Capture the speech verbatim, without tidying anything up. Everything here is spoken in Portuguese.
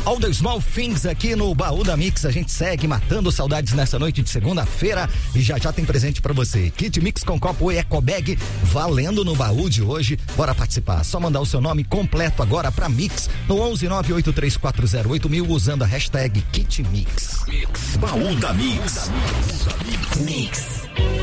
All the Small Things aqui no Baú da Mix. A gente segue matando saudades nessa noite de segunda-feira e já já tem presente pra você. Kit Mix com copo e ecobag valendo no baú de hoje. Bora participar. Só mandar o seu nome completo agora pra Mix no onze nove oito três quatro zero oito mil usando a hashtag Kit Mix. Mix. Baú da Mix. Mix.